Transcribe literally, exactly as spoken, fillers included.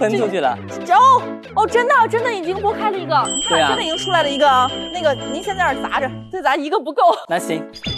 喷出去了。 哦哦，真的真的已经拨开了一个，你看、 对啊、 真的已经出来了一个。那个您先在这儿砸着，再砸一个不够。 那行，